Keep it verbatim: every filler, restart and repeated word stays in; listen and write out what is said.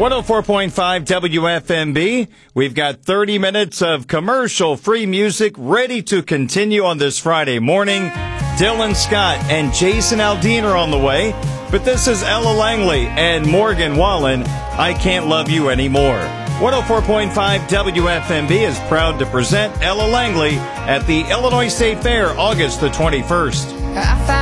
one oh four point five W F M B. We've got thirty minutes of commercial-free music ready to continue on this Friday morning. Dylan Scott and Jason Aldean are on the way, but this is Ella Langley and Morgan Wallen. I Can't Love You Anymore. one oh four point five W F M B is proud to present Ella Langley at the Illinois State Fair August the twenty-first.